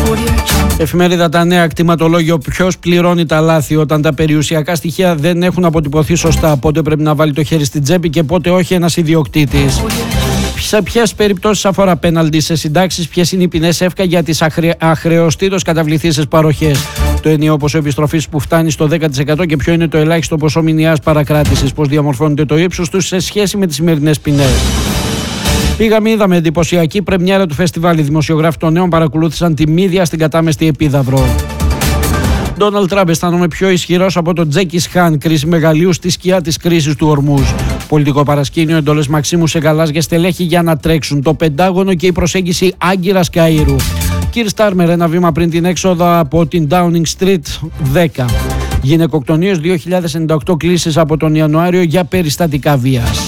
Εφημερίδα Τα Νέα, κτηματολόγιο. Ποιος πληρώνει τα λάθη όταν τα περιουσιακά στοιχεία δεν έχουν αποτυπωθεί σωστά? Πότε πρέπει να βάλει το χέρι στην τσέπη και πότε όχι ένας ιδιοκτήτης? Σε ποιες περιπτώσεις αφορά πέναλτι σε συντάξεις? Ποιες είναι οι ποινές εύκα για τις αχρεωστήτως καταβληθήσεις παροχές? Το ενιαίο ποσό επιστροφής που φτάνει στο 10% και ποιο είναι το ελάχιστο ποσό μηνιαίας παρακράτησης? Πώς διαμορφώνεται το ύψος τους σε σχέση με τις σημερινές ποινές? Πήγαμε, είδαμε εντυπωσιακή πρεμιέρα του φεστιβάλ. Οι δημοσιογράφοι των Νέων παρακολούθησαν τη μύδια στην κατάμεστη επίδαυρο. Ντόναλντ Τραμπ: αισθάνομαι πιο ισχυρός από τον Τζέκις Χαν. Κρίση μεγαλείου στη σκιά της κρίσης του Ορμούζ. Πολιτικό παρασκήνιο, εντολές Μαξίμου σε γαλάζια στελέχη για να τρέξουν. Το Πεντάγωνο και η προσέγγιση Άγκυρας Καΐρου. Κυρ Στάρμερ: ένα βήμα πριν την έξοδο από την Downing Street 10. Γυναικοκτονίες 2098 κλήσεις από τον Ιανουάριο για περιστατικά βίας.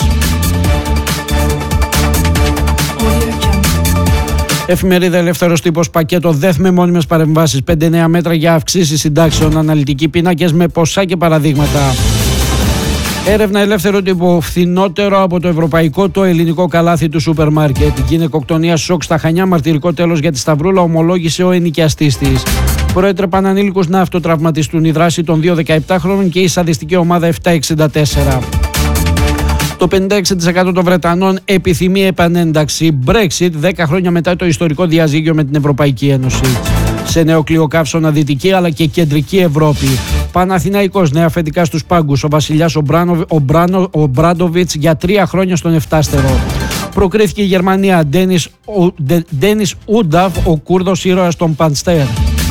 Εφημερίδα Ελεύθερος Τύπος, πακέτο ΔΕΘ με μόνιμες παρεμβάσεις. 5 νέα μέτρα για αυξήσεις συντάξεων. Αναλυτικοί πίνακες με ποσά και παραδείγματα. Έρευνα Ελεύθερο Τύπο, φθηνότερο από το ευρωπαϊκό το ελληνικό καλάθι του σούπερ μάρκετ. Γυναικοκτονία σοκ στα Χανιά, μαρτυρικό τέλος για τη Σταυρούλα, ομολόγησε ο ενοικιαστής της. Προέτρεπαν ανήλικους να αυτοτραυματιστούν, η δράση των 2 17χρονων και η σαδιστική ομάδα 764. Το 56% των Βρετανών επιθυμεί επανένταξη. Brexit 10 χρόνια μετά το ιστορικό διαζύγιο με την Ευρωπαϊκή Ένωση. Σε νέο κλειοκαύσωνα Δυτική αλλά και Κεντρική Ευρώπη. Παναθηναϊκός, νέα αφεντικά στους πάγκους. Ο βασιλιάς ο Μπράντοβιτς για 3 χρόνια στον 7στερο. Προκρίθηκε η Γερμανία. Ντένις Ούνταφ, ο Κούρδος ήρωας των Πανστέρ.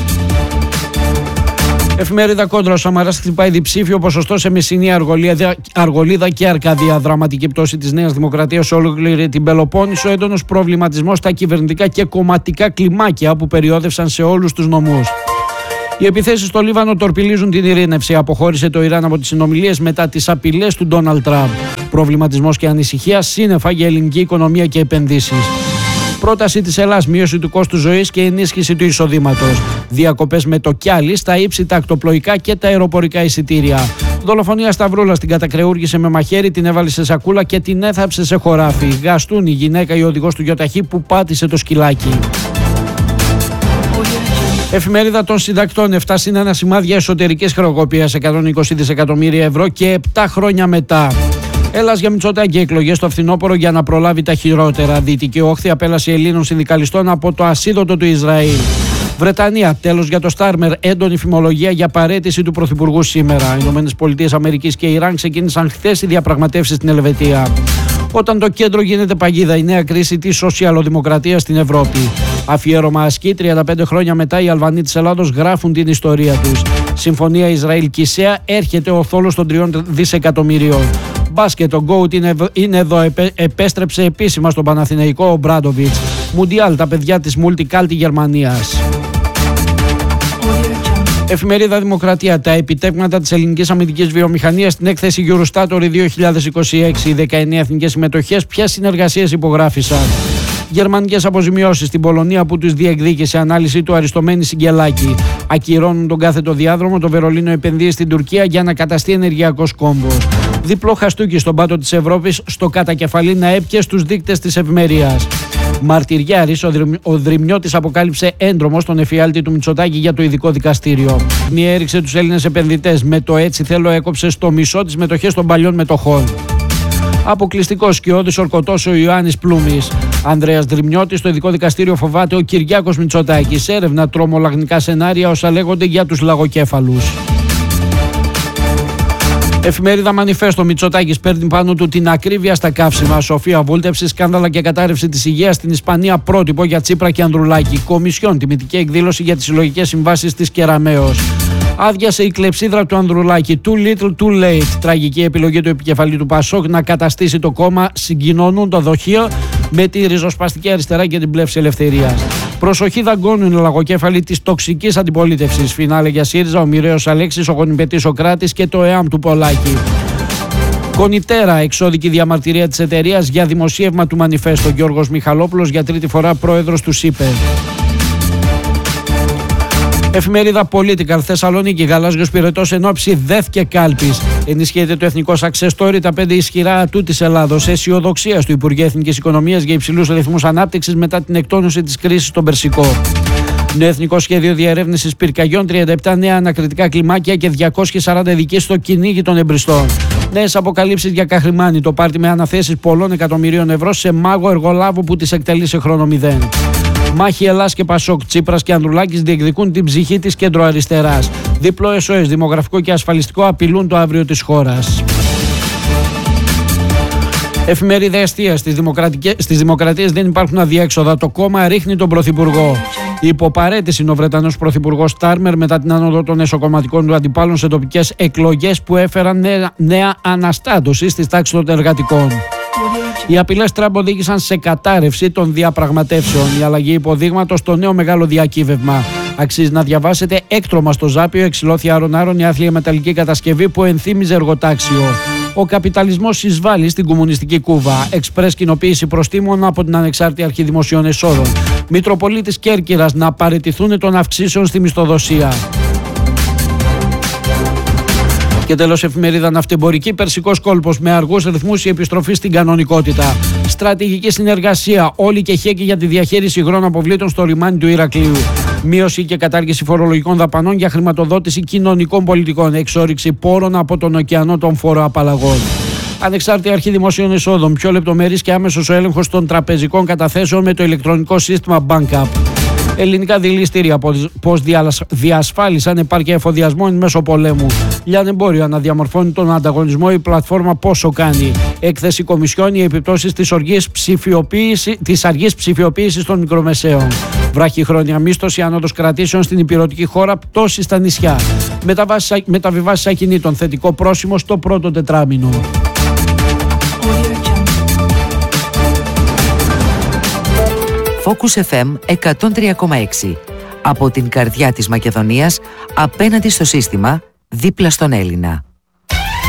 Εφημερίδα Κόντρα, ο Σαμαράς χτυπάει διψήφιο ποσοστό σε Μεσσηνία, Αργολίδα και Αρκαδία. Δραματική πτώση της Νέας Δημοκρατίας σε όλη την Πελοπόννησο. Έντονος προβληματισμός στα κυβερνητικά και κομματικά κλιμάκια που περιόδευσαν σε όλους τους νομούς. Οι επιθέσεις στο Λίβανο τορπιλίζουν την ειρήνευση. Αποχώρησε το Ιράν από τις συνομιλίες μετά τις απειλές του Ντόναλντ Τραμπ. Προβληματισμός και ανησυχία σύννεφα για ελληνική οικονομία και επενδύσεις. Πρόταση της Ελλάδας, μείωση του κόστου ζωής και ενίσχυση του εισοδήματος. Διακοπές με το Κιάλι στα ύψη, τα ακτοπλοϊκά και τα αεροπορικά εισιτήρια. Δολοφονία Σταυρούλας, την κατακρεούργησε με μαχαίρι, την έβαλε σε σακούλα και την έθαψε σε χωράφι. Γαστούν η γυναίκα, η οδηγός του γιοταχή που πάτησε το σκυλάκι. Εφημερίδα των Συντακτών, 7+1 σημάδια εσωτερικής χρεοκοπίας, 120 δισεκατομμύρια ευρώ και 7 χρόνια μετά. Έλλας για Μητσοτάκη, εκλογές στο φθινόπωρο για να προλάβει τα χειρότερα. Δυτική όχθη, απέλαση Ελλήνων συνδικαλιστών από το ασίδωτο του Ισραήλ. Βρετανία, τέλος για το Στάρμερ, έντονη φημολογία για παραίτηση του Πρωθυπουργού σήμερα. Ηνωμένες Πολιτείες Αμερικής και Ιράν ξεκίνησαν χθες οι διαπραγματεύσεις στην Ελβετία. Όταν το κέντρο γίνεται παγίδα, η νέα κρίση της σοσιαλοδημοκρατίας στην Ευρώπη. Αφιέρωμα ασκή, 35 χρόνια μετά οι Αλβανοί της Ελλάδος γράφουν την ιστορία τους. Συμφωνία Ισραήλ-Κισέα, έρχεται ο θόλος των 3 δισεκατομμυρίων. Μπάσκετ, ο Γκόουτ είναι εδώ, επέστρεψε επίσημα στον Παναθηναϊκό ο Μπράντοβιτς. Μουντιάλ, τα παιδιά της Multicalti Γερμανίας. Εφημερίδα Δημοκρατία, τα επιτεύγματα της ελληνικής αμυντικής βιομηχανίας στην έκθεση Eurostat 2026. Οι 19 εθνικές συμμετοχές, ποιες συνεργασίες υπογράφησαν? Γερμανικές αποζημιώσεις στην Πολωνία που τους διεκδίκησε, ανάλυση του Αριστομένη Σιγκελάκη. Ακυρώνουν τον κάθετο διάδρομο, το Βερολίνο επενδύει στην Τουρκία για να καταστεί ενεργειακός κόμβος. Διπλό χαστούκι στον πάτο της Ευρώπης, στο κατακεφαλή ΝΑΕΠ και στους δείκτες της ευημερίας. Μαρτυριάρης, ο Δρυμιώτης αποκάλυψε έντρομο στον εφιάλτη του Μητσοτάκη για το ειδικό δικαστήριο. Μία έριξε τους Έλληνες επενδυτές. Με το έτσι θέλω έκοψε στο μισό τις μετοχές των παλιών μετοχών. Αποκλειστικό σκιώδης ορκωτός ο Ιωάννης Πλούμης. Ανδρέας Δρυμιώτης, στο ειδικό δικαστήριο φοβάται ο Κυριάκος Μητσοτάκης. Έρευνα τρομολαγνικά σενάρια όσα λέγονται για τους λαγοκέφαλους. Εφημερίδα Μανιφέστο, Μητσοτάκης παίρνει πάνω του την ακρίβεια στα καύσιμα. Σοφία βούλτευση, σκάνδαλα και κατάρρευση της υγείας στην Ισπανία, πρότυπο για Τσίπρα και Ανδρουλάκη. Κομισιόν, τιμητική εκδήλωση για τις συλλογικές συμβάσεις της Κεραμέως. Άδειασε η κλεψίδρα του Ανδρουλάκη. Too little, too late. Τραγική επιλογή του επικεφαλή του Πασόκ να καταστήσει το κόμμα. Συγκοινωνούν το δοχείο με τη ριζοσπαστική αριστερά και την πλεύση ελευθερίας. Προσοχή, δαγκώνουν οι λαγοκέφαλοι της τοξικής αντιπολίτευσης. Φινάλε για ΣΥΡΙΖΑ, ο Μοιραίος Αλέξης, ο Γονιπετής Σοκράτης και το ΕΑΜ του Πολάκη. Κονιτέρα, εξώδικη διαμαρτυρία της εταιρείας για δημοσίευμα του Μανιφέστο. Γιώργος Μιχαλόπουλος για τρίτη φορά πρόεδρος του ΣΥΠΕΡ. Εφημερίδα Political, Θεσσαλονίκη, γαλάζιος πυρετός εν ώψη ΔΕΘ και κάλπης. Ενισχύεται το εθνικό success story, τα 5 ισχυρά ατού της Ελλάδος. Αισιοδοξία του Υπουργείου Εθνικής Οικονομίας για υψηλούς ρυθμούς ανάπτυξης μετά την εκτόνωση της κρίσης στον Περσικό. Νέο εθνικό σχέδιο διερεύνησης πυρκαγιών, 37 νέα ανακριτικά κλιμάκια και 240 ειδικοί στο κυνήγι των εμπριστών. Νέες αποκαλύψεις για Καχρημάνη, το πάρτι με αναθέσεις πολλών εκατομμυρίων ευρώ σε μάγο εργολάβο που τις εκτελεί σε χρόνο 0. Μάχη Ελλάς και Πασόκ, Τσίπρας και Ανδρουλάκης διεκδικούν την ψυχή της κεντροαριστεράς. Διπλό SOS, δημογραφικό και ασφαλιστικό, απειλούν το αύριο της χώρας. Εφημερίδα Εστία. Στις δημοκρατίες δεν υπάρχουν αδιέξοδα. Το κόμμα ρίχνει τον πρωθυπουργό. Υπό παρέτηση είναι ο Βρετανός πρωθυπουργός Στάρμερ μετά την άνοδο των εσωκομματικών του αντιπάλων σε τοπικές εκλογές που έφεραν νέα αναστάτωση στις τάξεις των εργατικών. Οι απειλές Τραμπ οδήγησαν σε κατάρρευση των διαπραγματεύσεων. Η αλλαγή υποδείγματος στο νέο μεγάλο διακύβευμα. Αξίζει να διαβάσετε έκτρωμα στο Ζάπιο, εξυλώθη άρον-άρον η άθλια μεταλλική κατασκευή που ενθύμιζε εργοτάξιο. Ο καπιταλισμός εισβάλλει στην κομμουνιστική Κούβα. Εξπρές κοινοποίηση προστίμων από την Ανεξάρτητη Αρχή Δημοσίων Εσόδων. Μητροπολίτης Κέρκυρας να παραιτηθούν των αυξήσεων στη μισθοδοσία. Και τέλος, εφημερίδα Ναυτεμπορική. Περσικός κόλπος με αργούς ρυθμούς η επιστροφή στην κανονικότητα. Στρατηγική συνεργασία. Όλοι και χέκοι για τη διαχείριση υγρών αποβλήτων στο λιμάνι του Ηρακλείου. Μείωση και κατάργηση φορολογικών δαπανών για χρηματοδότηση κοινωνικών πολιτικών. Εξόρυξη πόρων από τον ωκεανό των φοροαπαλλαγών. Ανεξάρτητη Αρχή Δημοσίων Εσόδων. Πιο λεπτομερής και άμεσος ο έλεγχος των τραπεζικών καταθέσεων με το ηλεκτρονικό σύστημα BankUp. Ελληνικά δηληστήρια πώς διασφάλισαν επάρκεια εφοδιασμών μέσω πολέμου. Λιανεμπόριο αναδιαμορφώνει τον ανταγωνισμό η πλατφόρμα Πόσο κάνει. Έκθεση Κομισιόν, οι επιπτώσεις της αργής ψηφιοποίησης των μικρομεσαίων. Βράχυχρόνια μίσθωση, άνοδος κρατήσεων στην υπηρετική χώρα, πτώση στα νησιά. Μεταβιβάσεις ακινήτων, θετικό πρόσημο στο πρώτο τετράμινο. Focus FM 103,6. Από την καρδιά της Μακεδονίας, απέναντι στο σύστημα, δίπλα στον Έλληνα.